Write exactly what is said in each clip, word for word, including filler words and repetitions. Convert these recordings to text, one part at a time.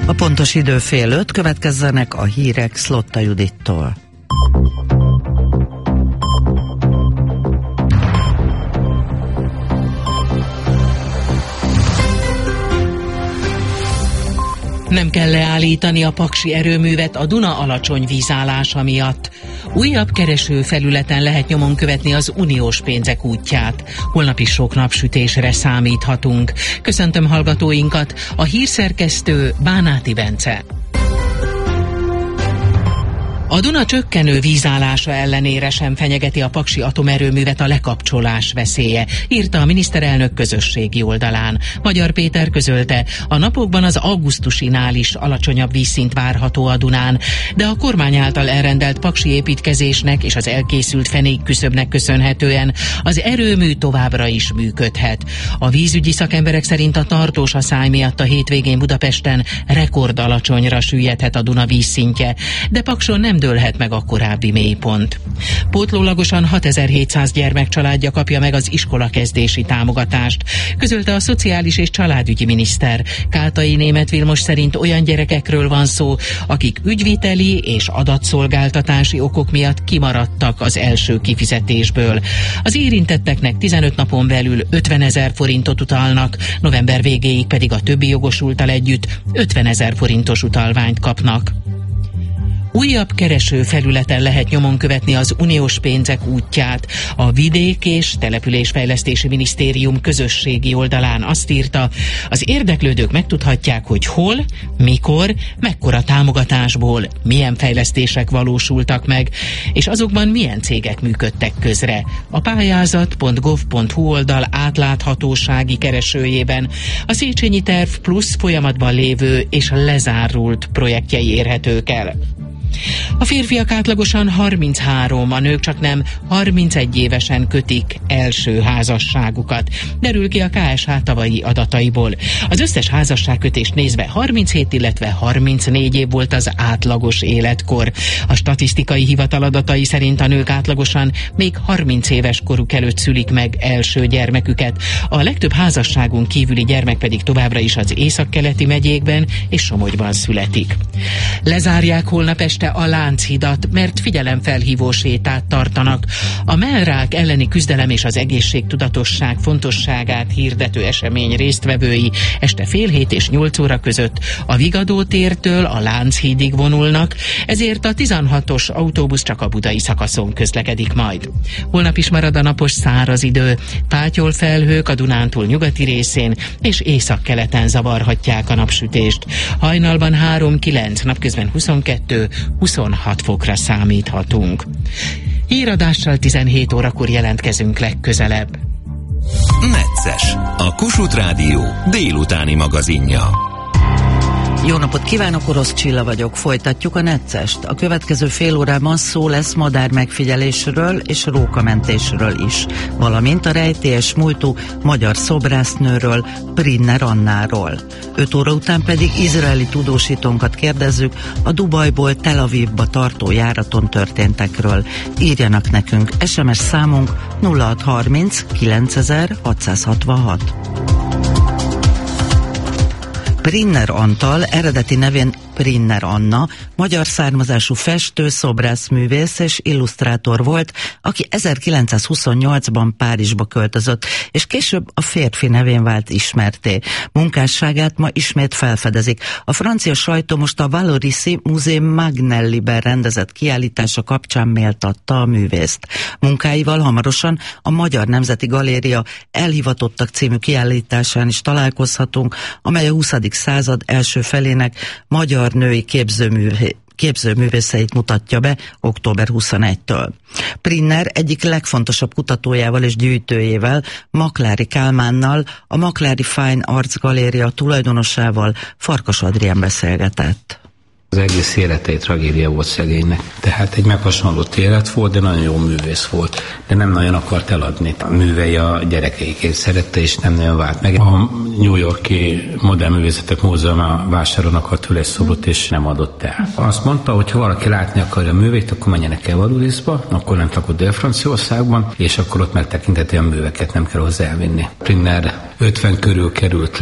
A pontos idő fél öt, következzenek a hírek Szlotta Judittól. Nem kell leállítani a paksi erőművet a Duna alacsony vízállása miatt. Újabb keresőfelületen lehet nyomon követni az uniós pénzek útját. Holnap is sok napsütésre számíthatunk. Köszöntöm hallgatóinkat, a hírszerkesztő Bánáti Bence. A Duna csökkenő vízállása ellenére sem fenyegeti a paksi atomerőművet a lekapcsolás veszélye, írta a miniszterelnök közösségi oldalán. Magyar Péter közölte, a napokban az augusztusinál is alacsonyabb vízszint várható a Dunán, de a kormány által elrendelt paksi építkezésnek és az elkészült fenékküszöbnek köszönhetően az erőmű továbbra is működhet. A vízügyi szakemberek szerint a tartós aszály miatt a hétvégén Budapesten rekord alacsonyra süllyedhet a Duna vízszintje, de Pakson nem dőlhet meg a korábbi mélypont. Pótlólagosan hatezer-hétszáz gyermek családja kapja meg az iskolakezdési támogatást, közölte a szociális és családügyi miniszter. Káltai Németh Vilmos szerint olyan gyerekekről van szó, akik ügyviteli és adatszolgáltatási okok miatt kimaradtak az első kifizetésből. Az érintetteknek tizenöt napon belül ötvenezer forintot utalnak, november végéig pedig a többi jogosulttal együtt ötvenezer forintos utalványt kapnak. Újabb keresőfelületen lehet nyomon követni az uniós pénzek útját. A Vidék- és Településfejlesztési Minisztérium közösségi oldalán azt írta, az érdeklődők megtudhatják, hogy hol, mikor, mekkora támogatásból, milyen fejlesztések valósultak meg, és azokban milyen cégek működtek közre. A pályázat pont gov pont hu oldal átláthatósági keresőjében a Széchenyi Terv Plusz folyamatban lévő és lezárult projektjei érhetők el. A férfiak átlagosan harminchárom, a nők csak nem harmincegy évesen kötik első házasságukat, derül ki a ká es há tavalyi adataiból. Az összes házasságkötést nézve harminchét, illetve harmincnégy év volt az átlagos életkor. A statisztikai hivatal adatai szerint a nők átlagosan még harminc éves koruk előtt szülik meg első gyermeküket. A legtöbb házasságon kívüli gyermek pedig továbbra is az északkeleti megyékben és Somogyban születik. Lezárják holnap este a Lánchidat, mert figyelemfelhívó sétát tartanak. A mellrák elleni küzdelem és az egészségtudatosság fontosságát hirdető esemény résztvevői este fél hét és nyolc óra között a Vigadó tértől a Lánchídig vonulnak, ezért a tizenhatos autóbusz csak a budai szakaszon közlekedik majd. Holnap is marad a napos száraz idő, pátyol felhők a Dunántúl nyugati részén és északkeleten zavarhatják a napsütést. Hajnalban három-kilenc, napközben huszonkettő huszonhat fokra számíthatunk. Híradással tizenhét órakor jelentkezünk legközelebb. Necces, a Kossuth Rádió délutáni magazinja. Jó napot kívánok, Orosz Csilla vagyok, folytatjuk a Neccest. A következő fél órában szó lesz madár megfigyelésről és rókamentésről is, valamint a rejtélyes múltú magyar szobrásznőről, Prinner Annáról. öt óra után pedig izraeli tudósítónkat kérdezzük a Dubajból Tel Avivba tartó járaton történtekről. Írjanak nekünk, es em es számunk nulla hat harminc kilencezer hatszázhatvanhat. Prinner Antal, eredeti nevén Prinner Anna, magyar származású festő, szobrászművész és illusztrátor volt, aki ezerkilencszázhuszonnyolcban Párizsba költözött, és később a férfi nevén vált ismertté. Munkásságát ma ismét felfedezik. A francia sajtó most a Vallorisi Muséum Magnelliben rendezett kiállítása kapcsán méltatta a művészt. Munkáival hamarosan a Magyar Nemzeti Galéria Elhivatottak című kiállításán is találkozhatunk, amely a huszadik század első felének magyar női képzőművé képzőművészeit mutatja be október huszonegyedikétől. Prinner egyik legfontosabb kutatójával és gyűjtőjével, Maklári Kálmánnal, a Maklári Fine Arts Galéria tulajdonosával, Farkas Adrián beszélgetett. Az egész élete egy tragédia volt szegénynek. Tehát egy meghasonlott élet volt, de nagyon jó művész volt. De nem nagyon akart eladni. A művei a gyerekeikét szerette, és nem nagyon vált meg. A New York-i Modern Művészetek Múzeuma vásáron akart tőle egy szobrot, és nem adott el. Azt mondta, hogy ha valaki látni akarja a művét, akkor menjenek el Valulisba, akkor nem lakott Dél-Franciaországban, és akkor ott megtekinteti a műveket, nem kell hozzá elvinni. Prinner ötven körül került le,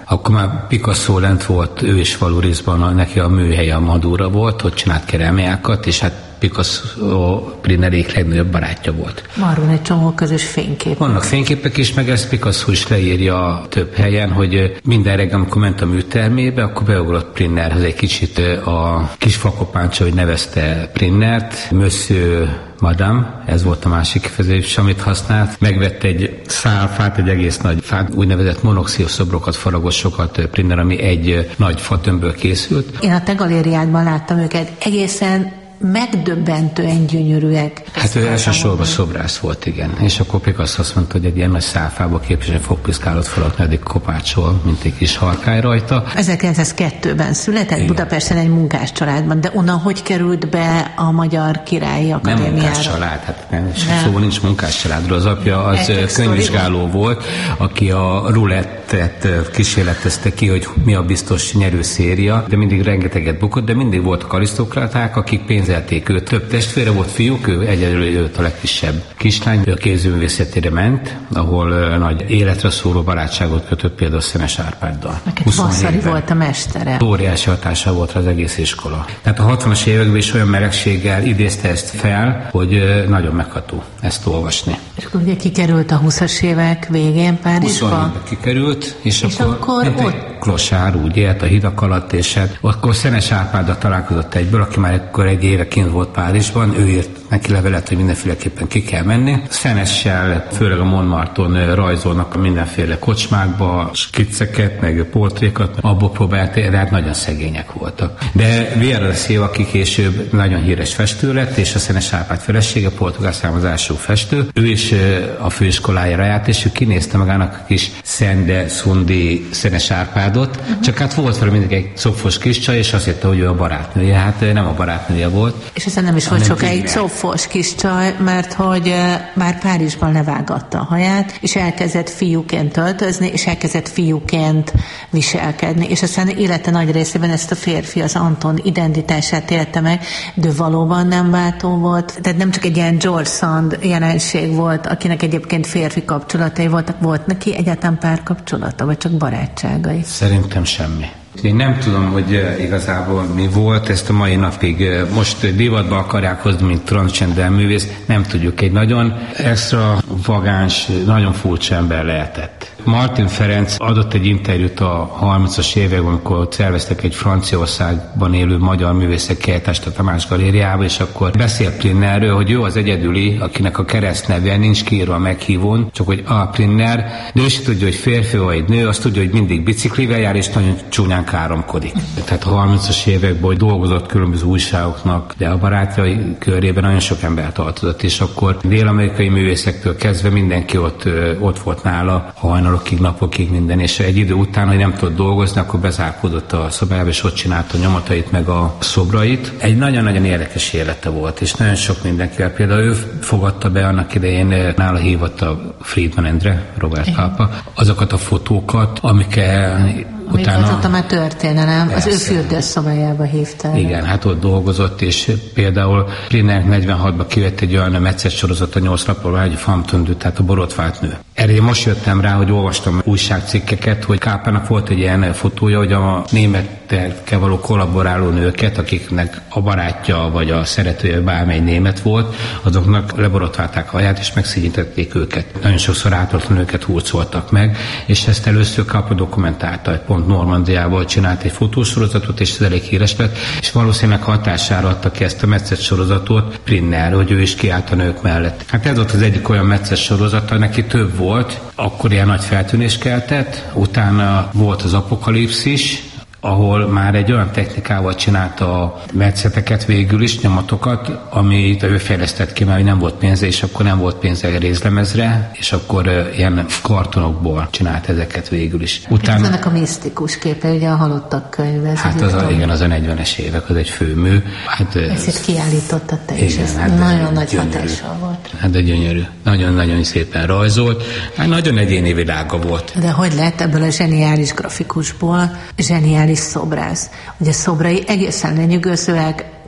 Akkor már Picasso lent volt, ő is Valuriszban, neki a műhelye a Madura volt, ott csinált kerámiákat, és hát Picasso Prinnerék legnagyobb barátja volt. Arról egy csomó közös fénykép. Vannak fényképek is, meg ezt Picasso is leírja több helyen, hogy minden reggel, amikor ment a műtermébe, akkor beugrott Prinnerhez egy kicsit a kis fakopáncsa, hogy nevezte Prinnert, Monsieur Madame, ez volt a másik kifejezés, amit használt. Megvett egy szál fát, egy egész nagy fát, úgynevezett monoxív szobrokat, faragosokat Prinner, ami egy nagy fatömbből készült. Én a te galériádban láttam őket, egészen megdöbbentően gyönyörűek. Hát ő elsősorban szobrász volt, igen. És akkor Picasso azt mondta, hogy egy ilyen nagy szálfába képesen fogpiszkálott falat eddig kopácsol, mint egy kis halkály rajta. ezerkilencszázkettőben született, igen. Budapesten egy munkás családban, de onnan hogy került be a Magyar Királyi Akadémiára? Nem munkás család, hát nem, szóval nincs munkás családról. Az apja az könyvvizsgáló volt, aki a rulettet kísérletezte ki, hogy mi a biztos nyerőszéria, de mindig rengeteget bukott, de mindig voltak arisztokraták, akik pénz őt. Több testvére volt, fiúk, ő egyedül őt a legkisebb kislány. Ő a képzőművészetére ment, ahol nagy életre szóló barátságot kötött például Szenes Árpáddal. Neked Vasszari volt a mestere. Óriási hatása volt az egész iskola. Tehát a hatvanas években is olyan melegséggel idézte ezt fel, hogy nagyon megható ezt olvasni. És akkor ugye kikerült a huszas évek végén Párizsba? huszonhétben kikerült, és, és akkor, akkor ott... klosár, úgy élt a hidak alatt, és hát akkor Szenes Árpáddal találkozott egyből, aki már akkor egy éve kint volt Párizsban, ő írt neki levelet, hogy mindenféleképpen ki kell menni. Szenessel, főleg a Montmartre-on rajzolnak mindenféle kocsmákba, skicceket, meg portrékat, abból próbált, de hát nagyon szegények voltak. De Vieira da Silva, aki később nagyon híres festő lett, és a Szenes Árpád felesége, portugál származású festő, ő is a főiskolájára járt, és ő kinézte magának a kis Szende Szundi Szenes Árpádot, uh-huh. Csak hát volt vele mindig egy szopfos kis csaj, és azt hitte, hogy ő a barátnője, hát nem a barátnője volt. És aztán nem is volt sokáig szopfos kis csaj, mert hogy már Párizsban levágatta a haját, és elkezdett fiúként öltözni, és elkezdett fiúként viselkedni, és aztán élete nagy részében ezt a férfi, az Anton identitását élte meg, de valóban nem váltó volt. Tehát nem csak egy ilyen George Sand jelenség volt, akinek egyébként férfi kapcsolatai voltak, volt neki egyáltalán párkapcsolata, vagy csak barátságai? Szerintem semmi. Én nem tudom, hogy igazából mi volt, ezt a mai napig most divatba akarják hozni, mint transgender művész, nem tudjuk, egy nagyon extra vagáns, nagyon furcsa ember lehetett. Martin Ferenc adott egy interjút a harmincas években, amikor szerveztek egy Franciaországban élő magyar művészek kiállítást a Tamás Galériába, és akkor beszélt Prinnerről, hogy ő az egyedüli, akinek a keresztneve nincs kiírva a meghívón, csak hogy a Prinner, de ő is tudja, hogy férfi vagy nő, azt tudja, hogy mindig biciklivel jár, és nagyon csúnyán káromkodik. Tehát a harmincas években, hogy dolgozott különböző újságoknak, de a barátjai körében nagyon sok ember tartozott, és akkor dél-amerikai művészektől kezdve mindenki ott, ott volt nála, hajnalokig, napokig minden, és egy idő után, hogy nem tudott dolgozni, akkor bezárkódott a szobába, és ott csinálta a nyomatait, meg a szobrait. Egy nagyon-nagyon érdekes élete volt, és nagyon sok mindenkivel. Például ő fogadta be annak idején, nála hívott a Friedman Endre, Robert Pápa, azokat a fotókat, amik utána... Még már történelem, persze. Az ő fürdőszobájába hívta. Igen, hát ott dolgozott, és például Prinner negyvenhatban kivett egy olyan metszett sorozat a nyolc napról, egy famtöndő, tehát a borotvált nő. Erre én most jöttem rá, hogy olvastam újságcikkeket, hogy Kápának volt egy ilyen fotója, hogy a németekkel való kollaboráló nőket, akiknek a barátja vagy a szeretője bármely német volt, azoknak leborotválták a haját, és megszégyenítették őket. Nagyon sokszor ártatlan őket hurcoltak meg, és ezt először Kápa dokumentálta, hogy pont Normandiával csinált egy fotósorozatot, és ez elég híres lett, és valószínűleg hatására adta ki ezt a metszett sorozatot Prinner, hogy ő is kiállt a nők mellett. Hát ez volt az egyik olyan metszett sorozata, neki több volt, akkor ilyen nagy feltűnés keltett, utána volt az Apokalipszis, ahol már egy olyan technikával csinálta a metszeteket végül is, nyomatokat, amit ő fejlesztett ki, mert nem volt pénze, és akkor nem volt pénze részlemezre, és akkor uh, ilyen kartonokból csinált ezeket végül is. Utána... Ennek a misztikus képe, ugye a Halottak könyve. Hát az a, igen, az a negyvenes évek, az egy főmű. Hát, ezt kiállította te is, ez hát nagyon nagy hatással volt. Hát de gyönyörű. Nagyon-nagyon szépen rajzolt. Hát nagyon egyéni világa volt. De hogy lett ebből a zseniális grafikusból zseniális szobrász? Ugye szobrai egészen lenyűgözőek,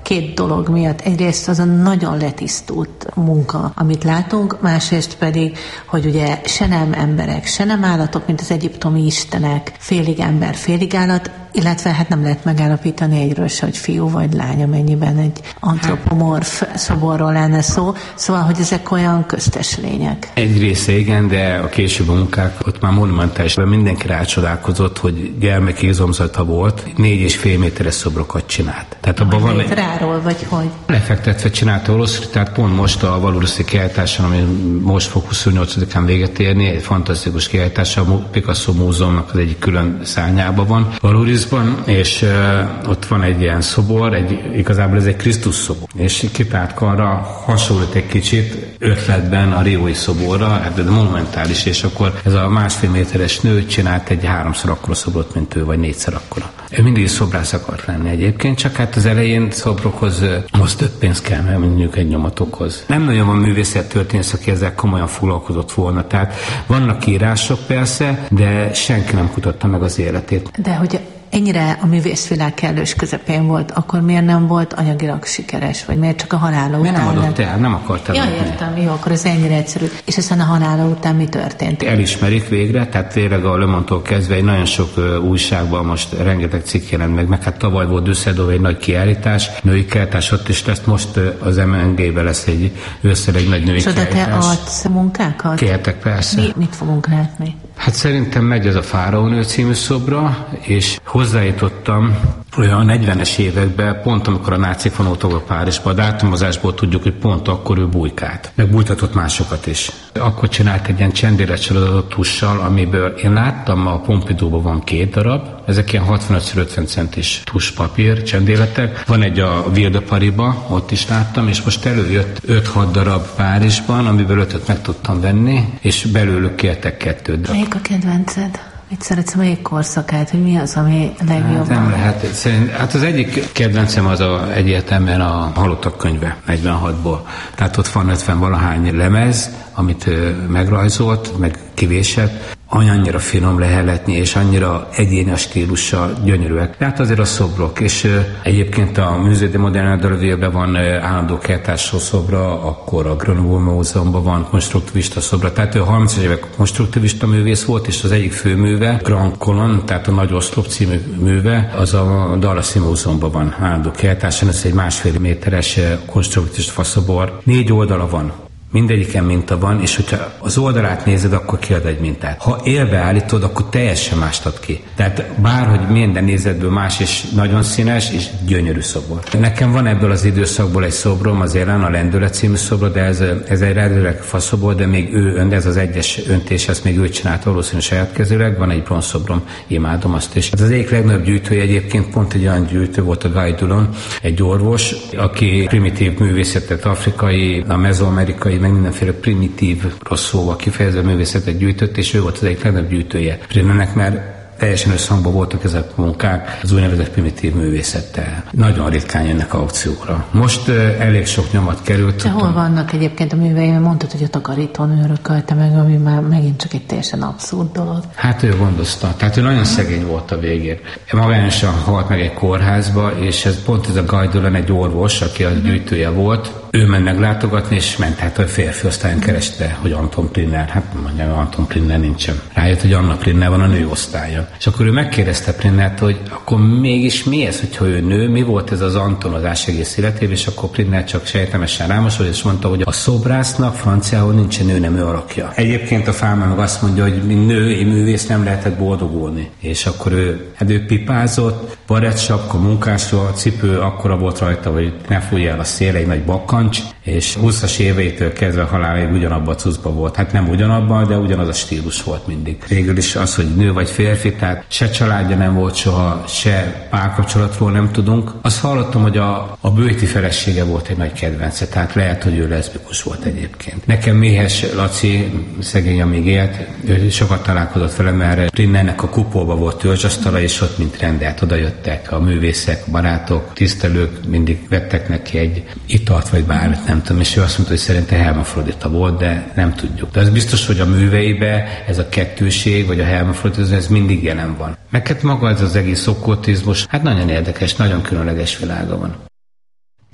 két dolog miatt. Egyrészt az a nagyon letisztult munka, amit látunk, másrészt pedig, hogy ugye se nem emberek, se nem állatok, mint az egyiptomi istenek, félig ember, félig állat, illetve hát nem lehet megállapítani egyről se, hogy fiú vagy lány, amennyiben egy antropomorf szoborról lenne szó. Szóval, hogy ezek olyan köztes lények. Egy része igen, de a későbbi munkák ott már monumentális, mindenki rácsodálkozott, hogy gyermeki izomzata volt, négy és fél méteres szobrokat csinált. Tehát abban van egy... Ráról, vagy hogy? Lefektetve csinálta valószínűleg, tehát pont most a valuruszi kiállításon, ami most fog huszonnyolcadikán véget érni, egy fantasztikus kiállítás, a Picasso Múzeumnak az egyik külön szárnyában van, Valurisban, és uh, ott van egy ilyen szobor, egy, igazából ez egy Krisztus szobor, és kitártkarra hasonlít egy kicsit ötletben a riói szoborra, de monumentális, és akkor ez a másfél méteres nő csinált egy háromszor akkora szobrot, mint ő, vagy négyszer akkora. Ő mindig szobrász akart lenni egyébként, csak hát az elején szobrokhoz most több pénz kell, mert mondjuk egy nyomatokhoz. Nem nagyon van művészet történész, aki ezzel komolyan foglalkozott volna. Tehát vannak írások persze, de senki nem kutatta meg az életét. De hogy ennyire a művészvilág kellős közepén volt, akkor miért nem volt anyagilag sikeres? Vagy miért csak a halála után? Nem adott el, nem akartam. Ja, értem, jó, akkor ez ennyire egyszerű. És aztán a halála után mi történt? Elismerik végre, tehát tényleg a Le Monde-tól kezdve egy nagyon sok uh, újságban most rengeteg cikk jelent meg, meg hát tavaly volt Düsseldorf egy nagy kiállítás, női kiállítás, ott is lesz, most uh, az em en gé-ben lesz egy ősszel egy nagy női és kiállítás. És oda te adsz munkákat? Kértek, persze. Mi, mit fogunk látni? Hát szerintem megy ez a Fáraónő című szobra, és hozzájutottam olyan a negyvenes években, pont amikor a nácik vonultak a Párizsba, a dátumozásból tudjuk, hogy pont akkor ő bujkált. Meg bújtatott másokat is. Akkor csinált egy ilyen csendéletcsorozatot tussal, amiből én láttam, a Pompidouban van két darab, ezek ilyen hatvanöt ötven centis tusspapír, csendéletek. Van egy a Ville de Parisba, ott is láttam, és most előjött öt-hat darab Párizsban, amiből ötöt meg tudtam venni, és belőlük kértek kettőt. Melyik a kedvenced? Mit szeretsz, melyik korszakát, hogy mi az, ami legjobban? Hát nem lehet. Szerint, hát az egyik kedvencem az a, egyértelműen a Halottak könyve negyvenhatból. Tehát ott van ötven valahány lemez, amit ő megrajzolt, meg kivésett, annyira finom leheletni, és annyira egyéni a stílussal, gyönyörűek. Tehát azért a szobrok, és uh, egyébként a Musée de Moderne de Ville-ben van uh, állandó kertárszó szobra, akkor a Grenoble Múzeumban van konstruktivista szobra, tehát ő a harmincas évek konstruktivista művész volt, és az egyik főműve, Grand Colonne, tehát a Nagy Oszlop című műve, az a Dallasi Múzeumban van állandó kertárson, ez egy másfél méteres uh, konstruktivista faszobor. Négy oldala van. Mindegyiken minta van, és hogyha az oldalát nézed, akkor kiad egy mintát. Ha élve állítod, akkor teljesen mást ad ki. Tehát bárhogy minden nézetből más, és nagyon színes, és gyönyörű szobor. Nekem van ebből az időszakból egy szobrom, az élen a Lendület című szobor, de ez, ez egy rendőrek faszobor, de még ő ön, ez az egyes öntés, ezt még ő csinálta valószínűleg saját kezűleg. Van egy bronzszobrom, imádom azt is. Ez az egyik legnagyobb gyűjtője egyébként pont egy olyan gyűjtő volt, a Guy Dulon, egy orvos, aki primitív művészetet, afrikai, a mezoamerikai, meg mindenféle primitív, rossz szóval kifejezve művészetet gyűjtött, és ő volt az egyik legnagyobb gyűjtője Prinnenek, mert teljesen összhangban voltak ezek a munkák az úgynevezett primitív művészettel. Nagyon ritkán jönnek aukcióra. Most uh, elég sok nyomat került. De hol vannak egyébként a művei? Mert mondtad, hogy a takarítónő örökölte meg, ami már megint csak egy teljesen abszurd dolog. Hát ő gondozta. Tehát ő nagyon szegény volt a végén. Magányosan halt meg egy kórházba, és ez pont ez a Guy Dulon, egy orvos, aki a gyűjtője volt. Ő ment meglátogatni, és ment, hát a férfi aztán kereste, hogy Anton Prinner. Hát mondja, Anton Prinner nincsen. Rájött, hogy Anna Prinner van a nő osztályon. És akkor ő megkérdezte Prinnert, hogy akkor mégis mi ez, hogyha ő nő, mi volt ez az Antonozás egész életében, és akkor Prinner csak sejtemesen rámosolt, és mondta, hogy a szobrásznak franciául nincsen nő nemű alakja. Egyébként a Fáma meg azt mondja, hogy mint női művész nem lehetett boldogulni. És akkor ő, hát ő pipázott, barettsapka, munkásról, cipő akkora volt rajta, hogy ne fújja el a szél, egy nagy bakkancs, és húszas éveitől kezdve haláláig ugyanabban a cuccban volt. Hát nem ugyanabban, de ugyanaz a stílus volt mindig. Végül is az, hogy nő vagy férfi, tehát se családja nem volt soha, se párkapcsolatról nem tudunk. Azt hallottam, hogy a, a bőti felesége volt egy nagy kedvence, tehát lehet, hogy ő leszbikus volt egyébként. Nekem Méhes Laci, szegény, amíg élt, ő sokat találkozott velem, mert Prinnernek a kupolba volt törzsasztala, és ott mint rendelt, oda jöttek a művészek, barátok, tisztelők, mindig vettek neki egy italt, vagy bármit, nem tudom, és ő azt mondta, hogy szerinte hermafrodita volt, de nem tudjuk. De az biztos, hogy a műveibe ez a kettőség, vagy a hermafrodita, ez mindig jelen van. Meg hát maga ez az egész okkultizmus, hát nagyon érdekes, nagyon különleges világa van.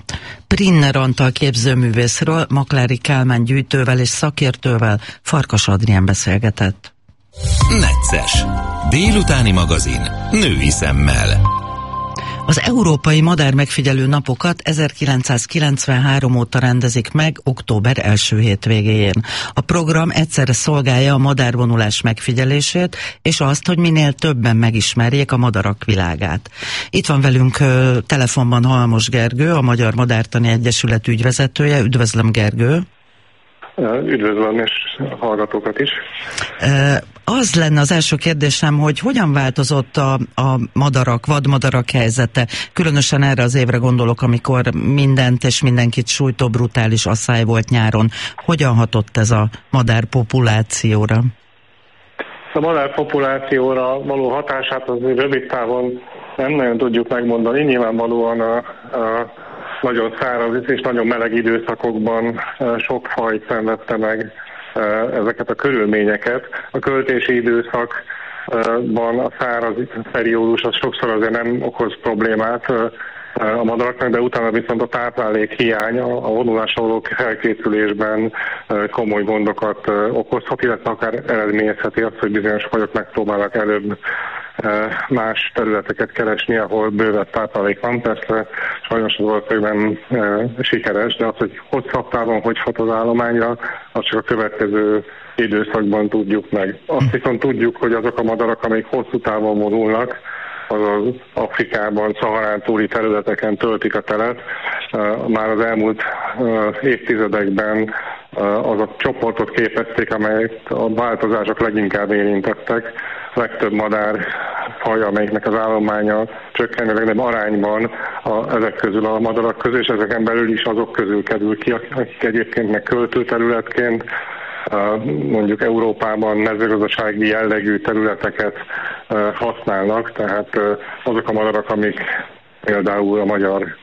Prinner Antal képzőművészről, Maklári Kálmán gyűjtővel és szakértővel Farkas Adrián beszélgetett. Necces. Délutáni magazin női szemmel. Az Európai Madár Megfigyelő Napokat ezerkilencszázkilencvenhárom óta rendezik meg október első hétvégéjén. A program egyszerre szolgálja a madárvonulás megfigyelését, és azt, hogy minél többen megismerjék a madarak világát. Itt van velünk ö, telefonban Halmos Gergő, a Magyar Madártani Egyesület ügyvezetője. Üdvözlöm, Gergő! Üdvözlöm, és hallgatókat is. Az lenne az első kérdésem, hogy hogyan változott a, a madarak, vadmadarak helyzete, különösen erre az évre gondolok, amikor mindent és mindenkit sújtó brutális asszály volt nyáron. Hogyan hatott ez a madár populációra? A madár populációra való hatását az rövid távon nem nagyon tudjuk megmondani. Nyilvánvalóan a, a nagyon száraz és nagyon meleg időszakokban sok faj szenvedte meg ezeket a körülményeket. A költési időszakban a száraz periódus az sokszor azért nem okoz problémát a madaraknak, de utána viszont a táplálék hiány a vonulásra való felkészülésben komoly gondokat okozhat, illetve akár eredményezheti azt, hogy bizonyos fajok megpróbálnak előbb más területeket keresni, ahol bővebb táplálék van. Persze sajnos az valószínűleg nem e, sikeres, de az, hogy hosszabb távon hogy hat az állományra, azt csak a következő időszakban tudjuk meg. Azt viszont tudjuk, hogy azok a madarak, amik hosszú távon vonulnak, azaz Afrikában, Szaharán túli területeken töltik a telet. Már az elmúlt évtizedekben az a csoportot képezték, amelyek a változások leginkább érintettek. Legtöbb madár faj, amelyiknek az állománya csökken, legnagyobb arányban a, ezek közül a madarak közül, és ezeken belül is azok közül kerül ki, akik egyébként meg költőterületként mondjuk Európában mezőgazdasági jellegű területeket használnak, tehát azok a madarak, amik például a magyar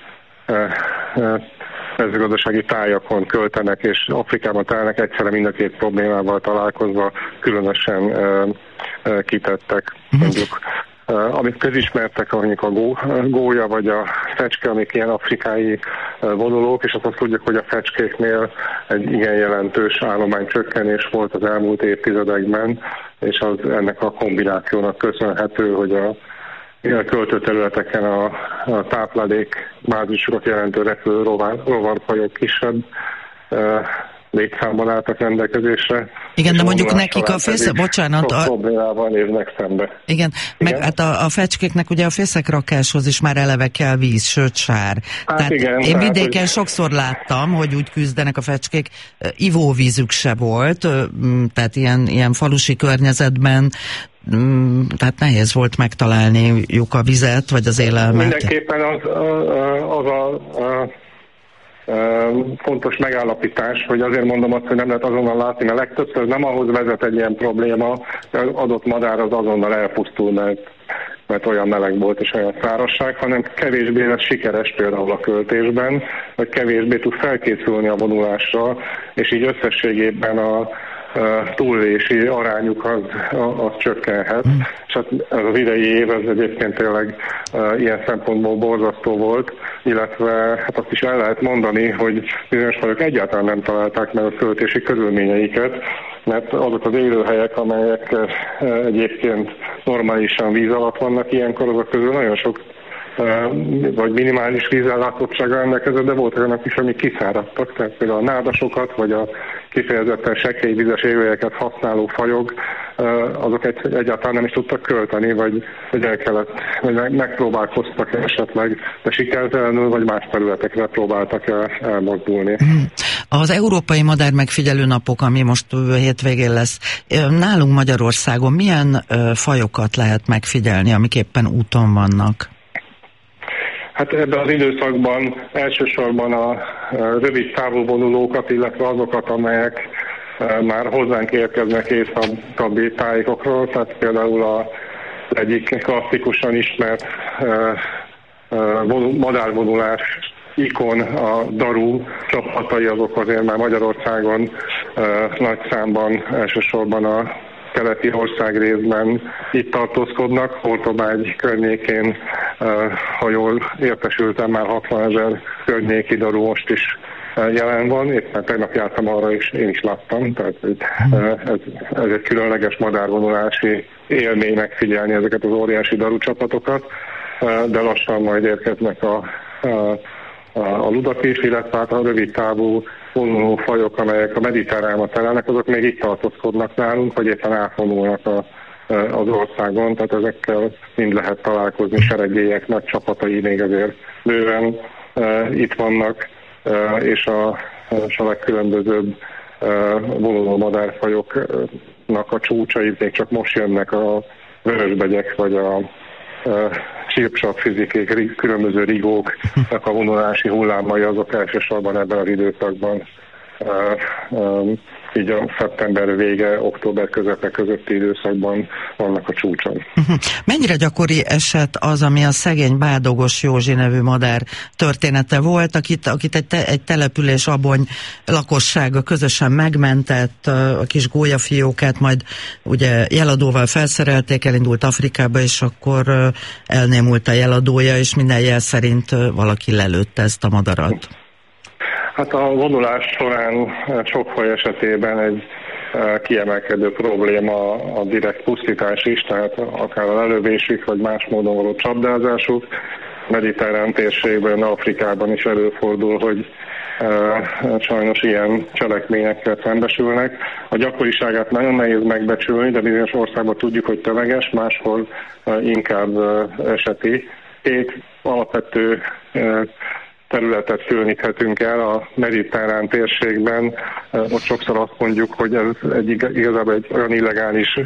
mezőgazdasági tájakon költenek, és Afrikában telnek, egyszerre mind a két problémával találkozva különösen kitettek, mondjuk. Amik közismertek, amik a gó, gólya vagy a fecske, amik ilyen afrikai vonulók, és azt tudjuk, hogy a fecskéknél egy igen jelentős állománycsökkenés volt az elmúlt évtizedekben, és az ennek a kombinációnak köszönhető, hogy a költőterületeken a, a táplálék bázisokat jelentő repülő rovar, rovarfajok kisebb létszámban álltak rendelkezésre. Igen, de mondjuk nekik a fészek, bocsánat. A problémával néznek szembe. Igen, meg igen? Hát a, a fecskéknek ugye a fészekrakáshoz is már eleve kell víz, sőt sár. Hát tehát igen, én tehát, vidéken hogy... sokszor láttam, hogy úgy küzdenek a fecskék, ivóvízük se volt, tehát ilyen, ilyen falusi környezetben, tehát nehéz volt megtalálniuk a vizet, vagy az élelmet. Mindenképpen az, az a, a fontos megállapítás, hogy azért mondom azt, hogy nem lehet azonnal látni, mert legtöbbször nem ahhoz vezet egy ilyen probléma, hogy az adott madár az azonnal elpusztul, mert, mert olyan meleg volt és olyan szárazság, hanem kevésbé lesz sikeres például a költésben, vagy kevésbé tud felkészülni a vonulásra, és így összességében a túlélési arányuk az, az csökkenhet. Mm. És hát ez az idei év ez egyébként tényleg uh, ilyen szempontból borzasztó volt, illetve hát azt is el lehet mondani, hogy bizonyos fajok egyáltalán nem találták meg a költési körülményeiket, mert azok az élőhelyek, amelyek uh, egyébként normálisan víz alatt vannak, ilyenkor azok közül nagyon sok vagy minimális vízellátottsága rendelkezett, de voltak olyanok is, amik kiszáradtak, tehát például a nádasokat, vagy a kifejezetten sekély vizes élőhelyeket használó fajok, azok egy, egyáltalán nem is tudtak költeni, vagy, vagy el kellett, vagy megpróbálkoztak esetleg, de sikertelenül, vagy más területekre próbáltak el, elmozdulni. Az Európai Madár Megfigyelő Napok, ami most hétvégén lesz, nálunk Magyarországon milyen fajokat lehet megfigyelni, amik éppen úton vannak? Hát ebben az időszakban elsősorban a rövid távú vonulókat, illetve azokat, amelyek már hozzánk érkeznek északabbi tájékokról, tehát például az egyik klasszikusan ismert madárvonulás ikon, a daru csapatai, azok azért már Magyarországon nagy számban elsősorban a keleti országrészben itt tartózkodnak, Hortobágy környékén ha jól értesültem, már hatvanezer környéki daru most is jelen van, éppen tegnap jártam arra, és én is láttam, tehát ez, ez egy különleges madárvonulási élmény megfigyelni ezeket az óriási daru csapatokat, de lassan majd érkeznek a, a, a ludak is, illetve hát a rövid távú vonuló fajok, amelyek a mediterránba telelnek, azok még itt tartózkodnak nálunk, vagy éppen átvonulnak a, az országon, tehát ezekkel mind lehet találkozni, seregélyek, nagy csapatai még azért bőven itt vannak, és a, és a legkülönbözőbb vonuló madárfajoknak a csúcsai még csak most jönnek, a vörösbegyek vagy a csirpsav fizikék, különböző rigóknak a vonulási hullámai, azok elsősorban ebben az időszakban, így a szeptember vége, október közepe közötti időszakban vannak a csúcson. Mennyire gyakori eset az, ami a szegény Bádogos Józsi nevű madár története volt, akit, akit egy, te, egy település abony lakossága közösen megmentett, a kis gólyafiókát, majd ugye jeladóval felszerelték, elindult Afrikába, és akkor elnémult a jeladója, és minden jel szerint valaki lelőtte ezt a madarat. Hát a vonulás során sok faj esetében egy kiemelkedő probléma a direkt pusztítás is, tehát akár a lelövésük, vagy más módon való csapdázásuk. Mediterrán térségben, Afrikában is előfordul, hogy sajnos ilyen cselekményekkel szembesülnek. A gyakoriságát nagyon nehéz megbecsülni, de bizonyos országban tudjuk, hogy tömeges, máshol inkább eseti. Két alapvető területet különíthetünk el a mediterrán térségben. Ott sokszor azt mondjuk, hogy ez egy, igazából egy olyan illegális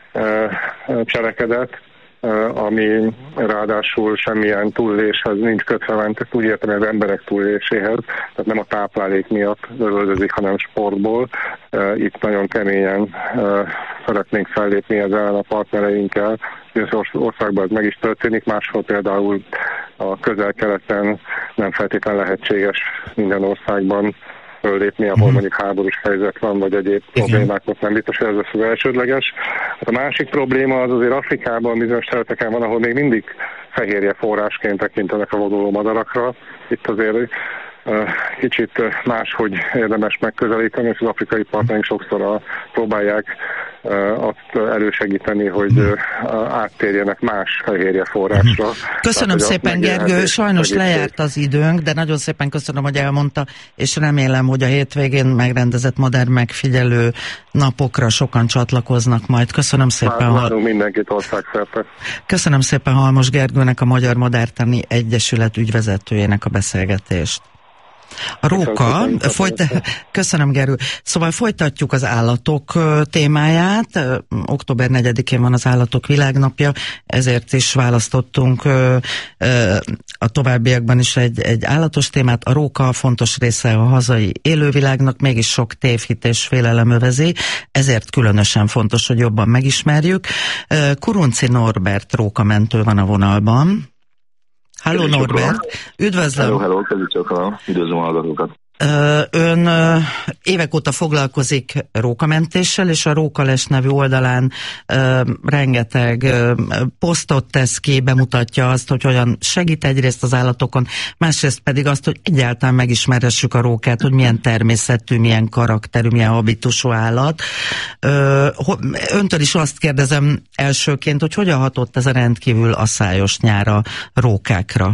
cselekedet, ami ráadásul semmilyen túlléshez nincs kötve, mert úgy értem, hogy az emberek túléléséhez, tehát nem a táplálék miatt lövöldözik, hanem sportból. Itt nagyon keményen szeretnénk fellépni ezzel ellen a partnereinkkel. Bizonyos országban ez meg is történik, máshol például a közel-keleten nem feltétlenül lehetséges minden országban föllépni, ahol mondjuk háborús helyzet van, vagy egyéb problémáknak nem biztos, hogy ez lesz az elsődleges. Hát a másik probléma az azért Afrikában bizonyos területeken van, ahol még mindig fehérje forrásként tekintenek a vonuló madarakra. Itt azért uh, kicsit máshogy érdemes megközelíteni, és az afrikai partnerink sokszor a, próbálják uh, azt elősegíteni, hogy uh, áttérjenek más fehérje forrásra. Köszönöm Tehát, szépen, Gergő, sajnos segítség. Lejárt az időnk, de nagyon szépen köszönöm, hogy elmondta, és remélem, hogy a hétvégén megrendezett madár megfigyelő napokra sokan csatlakoznak majd. Köszönöm szépen. Már hal... mindenkit országszerte. Köszönöm szépen Halmos Gergőnek, a Magyar Madártani Egyesület ügyvezetőjének a beszélgetést. A róka, folyt... köszönöm Gerő. Szóval folytatjuk az állatok témáját. október negyedikén van az Állatok Világnapja, ezért is választottunk a továbbiakban is egy, egy állatos témát. A róka fontos része a hazai élővilágnak, mégis sok tévhit és félelem övezi, ezért különösen fontos, hogy jobban megismerjük. Kurunci Norbert rókamentő van a vonalban. Halló Norbert, üdvözlöm! Hello, hello, közöttök, üdvözlöm a hallgatókat! Ön évek óta foglalkozik rókamentéssel, és a Rókales nevű oldalán rengeteg posztot tesz ki, bemutatja azt, hogy hogyan segít egyrészt az állatokon, másrészt pedig azt, hogy egyáltalán megismerhessük a rókát, hogy milyen természetű, milyen karakterű, milyen habitusú állat. Öntől is azt kérdezem elsőként, hogy hogyan hatott ez a rendkívül asszályos nyár a rókákra?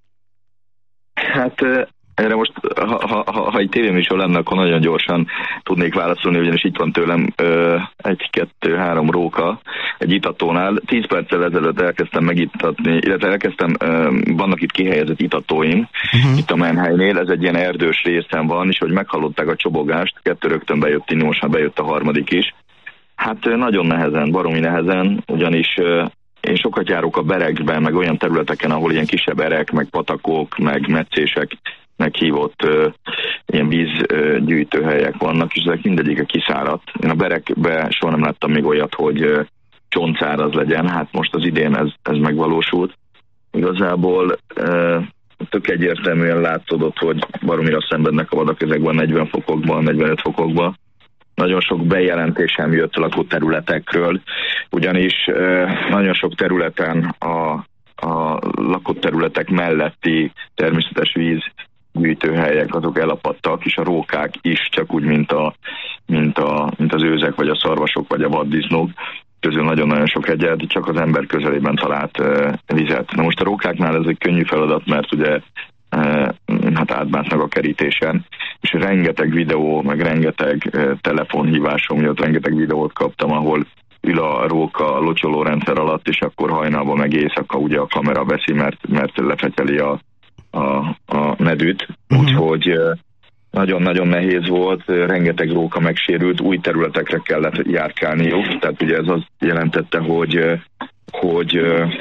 Hát... Erre most, ha, ha, ha, ha egy tévéműsor lenne, akkor nagyon gyorsan tudnék válaszolni, ugyanis itt van tőlem ö, egy, kettő, három róka egy itatónál. Tíz perccel ezelőtt elkezdtem megitatni, illetve elkezdtem, ö, vannak itt kihelyezett itatóim, uh-huh. itt a Menhelynél, ez egy ilyen erdős részen van, és hogy meghallották a csobogást, kettő rögtön bejött innen, most már bejött a harmadik is. Hát nagyon nehezen, baromi nehezen, ugyanis ö, én sokat járok a berekben, meg olyan területeken, ahol ilyen kisebb erek, meg patakok, meg meccések, meghívott uh, ilyen vízgyűjtőhelyek uh, vannak, és ezek mindegyike kiszáradt. Én a berekbe soha nem láttam még olyat, hogy uh, csontszáraz legyen, hát most az idén ez, ez megvalósult. Igazából uh, tök egyértelműen látszódott, hogy baromira szenvednek a vadak ezekben negyven fokokban, negyvenöt fokokban. Nagyon sok bejelentésem jött lakóterületekről, ugyanis uh, nagyon sok területen a a lakott területek melletti természetes víz gyűjtőhelyek, azok elapadtak, és a rókák is, csak úgy, mint, a, mint, a, mint az őzek, vagy a szarvasok, vagy a vaddisznók közül nagyon-nagyon sok egyed, csak az ember közelében talált uh, vizet. Na most a rókáknál ez egy könnyű feladat, mert ugye uh, hát átmásznak a kerítésen, és rengeteg videó, meg rengeteg uh, telefonhívásom miatt rengeteg videót kaptam, ahol ül a róka a locsoló rendszer alatt, és akkor hajnalban meg éjszaka ugye a kamera veszi, mert, mert lefetyeli a, a, a nedűt, uh-huh. úgyhogy uh, nagyon-nagyon nehéz volt, rengeteg róka megsérült, új területekre kellett járkálniuk, tehát ugye ez azt jelentette, hogy, hogy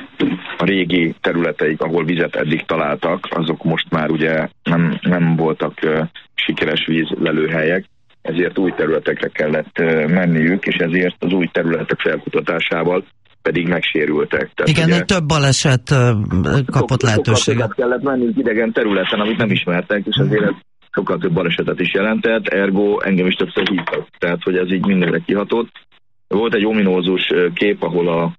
a régi területeik, ahol vizet eddig találtak, azok most már ugye nem, nem voltak sikeres vízlelőhelyek, ezért új területekre kellett menniük, és ezért az új területek felkutatásával pedig megsérültek. Tehát igen, ugye, több baleset kapott lehetőséget. Kellett menniük idegen területen, amit nem ismertek, és azért ez sokkal több balesetet is jelentett, ergo engem is többször hívtak. Tehát, hogy ez így mindenre kihatott. Volt egy ominózus kép, ahol a,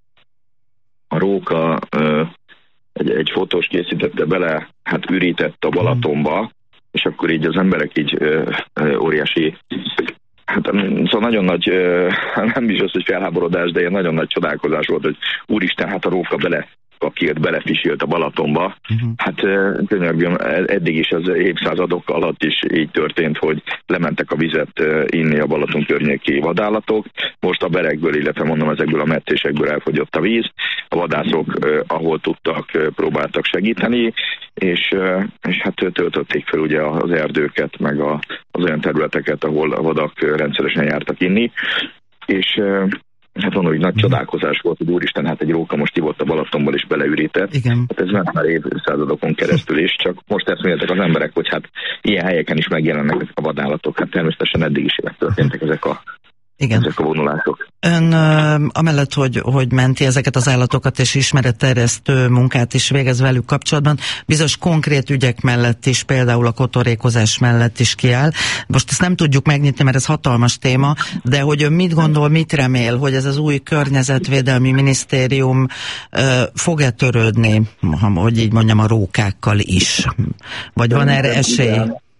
a róka egy, egy fotós készítette bele, hát ürített a Balatonba, és akkor így az emberek így ö, ö, óriási, hát szóval nagyon nagy, ö, nem is az, hogy felháborodás, de ilyen nagyon nagy csodálkozás volt, hogy úristen, hát a róka bele kakírt, belefisilt a Balatonba. Uh-huh. Hát könyörgöm, eddig is az évszázadok alatt is így történt, hogy lementek a vizet inni a Balaton környéki vadállatok. Most a berekből, illetve mondom ezekből a metszésekből elfogyott a víz. A vadászok, ahol tudtak, próbáltak segíteni, és, és hát töltötték fel ugye az erdőket, meg a, az olyan területeket, ahol a vadak rendszeresen jártak inni. És hát mondom, hogy nagy csodálkozás volt, hogy úristen, hát egy róka most ivott a Balatonból és beleürített. Igen. Hát ez ment már évszázadokon keresztül is, csak most eszméltek az emberek, hogy hát ilyen helyeken is megjelennek ezek a vadállatok. Hát természetesen eddig is történtek ezek a Igen. ezek a vonulások. Ön amellett, hogy, hogy menti ezeket az állatokat és ismeretterjesztő munkát is végez velük kapcsolatban, bizonyos konkrét ügyek mellett is, például a kotorékozás mellett is kiáll. Most ezt nem tudjuk megnyitni, mert ez hatalmas téma, de hogy ön mit gondol, mit remél, hogy ez az új környezetvédelmi minisztérium uh, fog-e törődni, hogy így mondjam, a rókákkal is? Vagy van erre esély?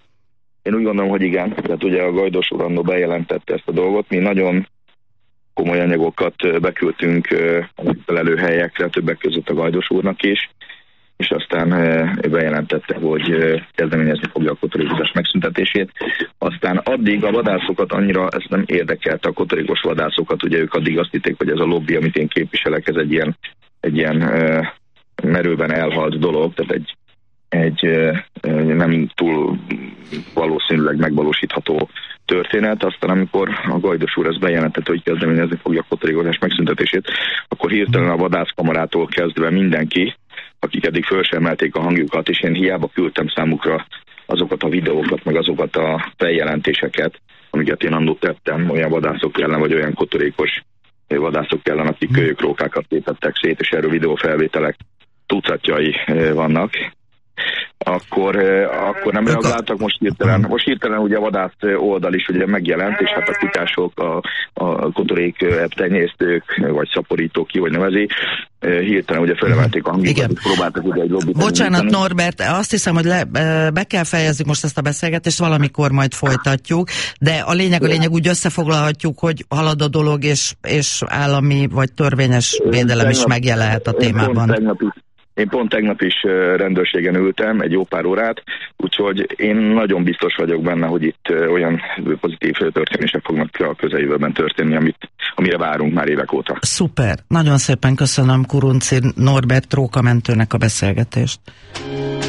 Én úgy gondolom, hogy igen. Tehát ugye a Gajdos úr annó bejelentette ezt a dolgot. Mi nagyon komoly anyagokat beküldtünk a megfelelő helyekre, többek között a Gajdos úrnak is, és aztán ő bejelentette, hogy kezdeményezni fogja a kotorékozás megszüntetését. Aztán addig a vadászokat annyira ezt nem érdekelte, a kotorékos vadászokat, ugye ők addig azt hitték, hogy ez a lobby, amit én képviselek, ez egy ilyen, egy ilyen merőben elhalt dolog, tehát egy egy nem túl valószínűleg megvalósítható történet. Aztán amikor a Gajdos úr ezt bejelentette, hogy kezdeményezni fogja a kotorékozás megszüntetését, akkor hirtelen a vadászkamarától kezdve mindenki, akik eddig föl sem emelték a hangjukat, és én hiába küldtem számukra azokat a videókat, meg azokat a feljelentéseket, amiket én annól tettem, olyan vadászok ellen, vagy olyan kotorékos vadászok ellen, akik kölyökrókákat tétettek szét, és erről videófelvételek tucatjai vannak, akkor, akkor nem reagáltak, most hirtelen, most hirtelen ugye a vadász oldal is ugye megjelent, és hát a kutyások, a, a kotorék tenyésztők, vagy szaporítók, ki vagy nevezi, hirtelen ugye felemelték a hangjukat, és próbáltak ugye egy lobbit. Bocsánat, Norbert, azt hiszem, hogy le, be kell fejezzük most ezt a beszélgetést, valamikor majd folytatjuk, de a lényeg, a lényeg úgy összefoglalhatjuk, hogy halad a dolog, és, és állami vagy törvényes védelem is megjelenhet a témában. Én pont tegnap is rendőrségen ültem egy jó pár órát, úgyhogy én nagyon biztos vagyok benne, hogy itt olyan pozitív történések fognak a közeljövőben történni, amit, amire várunk már évek óta. Szuper! Nagyon szépen köszönöm Kurunci Norbert rókamentőnek a beszélgetést.